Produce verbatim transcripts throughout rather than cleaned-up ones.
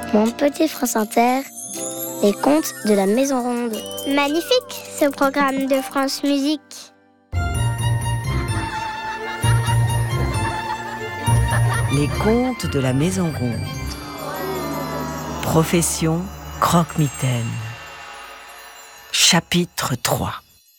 Mon petit France Inter, les contes de la Maison Ronde. Magnifique, ce programme de France Musique. Les contes de la Maison Ronde. Profession croque-mitaine. Chapitre trois.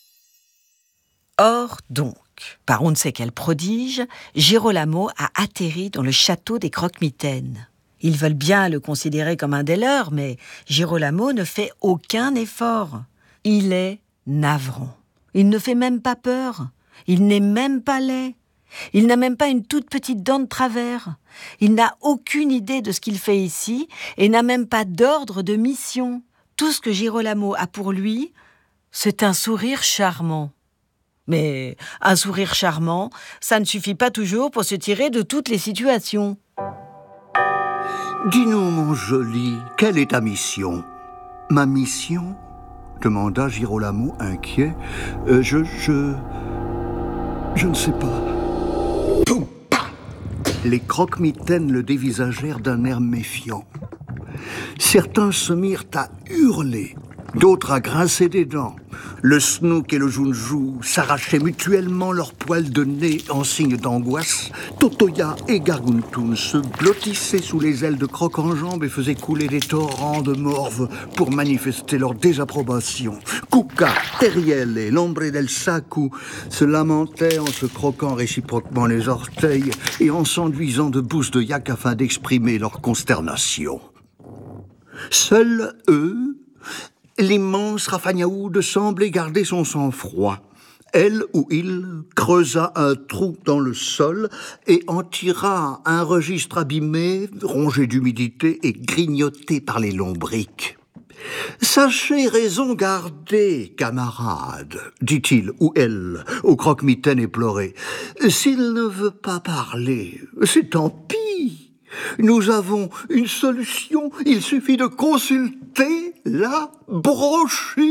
Or donc, par on ne sait quel prodige, Girolamo a atterri dans le château des croque-mitaines. Ils veulent bien le considérer comme un des leurs, mais Girolamo ne fait aucun effort. Il est navrant. Il ne fait même pas peur. Il n'est même pas laid. Il n'a même pas une toute petite dent de travers. Il n'a aucune idée de ce qu'il fait ici et n'a même pas d'ordre de mission. Tout ce que Girolamo a pour lui, c'est un sourire charmant. Mais un sourire charmant, ça ne suffit pas toujours pour se tirer de toutes les situations. Dis-nous, mon joli, quelle est ta mission ? Ma mission ? Demanda Girolamo inquiet. Euh, je, je... Je ne sais pas. Poum, pa ! Les croque-mitaines le dévisagèrent d'un air méfiant. Certains se mirent à hurler, d'autres à grincer des dents. Le snook et le jounjou s'arrachaient mutuellement leurs poils de nez en signe d'angoisse. Totoya et Garguntum se blottissaient sous les ailes de Croc-en-Jambe et faisaient couler des torrents de morve pour manifester leur désapprobation. Cuca, Teriel et l'Ombre del Sacu se lamentaient en se croquant réciproquement les orteils et en s'enduisant de bousses de yak afin d'exprimer leur consternation. Seuls eux, l'immense Rafagnaoud semblait garder son sang-froid. Elle ou il creusa un trou dans le sol et en tira un registre abîmé, rongé d'humidité et grignoté par les lombrics. « Sachez raison garder, camarade, dit-il ou elle, au croque-mitaine éploré. S'il ne veut pas parler, c'est tant pis. Nous avons une solution, il suffit de consulter la brochure. »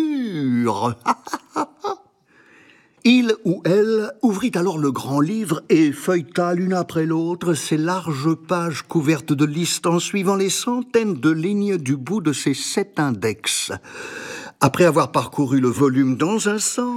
Il ou elle ouvrit alors le grand livre et feuilleta l'une après l'autre ces larges pages couvertes de listes en suivant les centaines de lignes du bout de ses sept index. Après avoir parcouru le volume dans un sens,